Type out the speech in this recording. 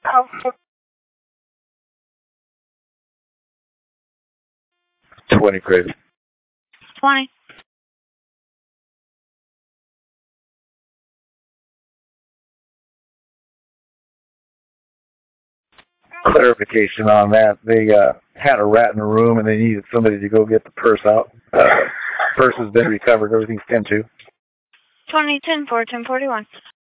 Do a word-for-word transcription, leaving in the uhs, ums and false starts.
Oh, twenty, crazy. twenty. Clarification on that. They uh, had a rat in the room and they needed somebody to go get the purse out. Uh, purse has been recovered. Everything's ten two. twenty, ten four, ten forty-one.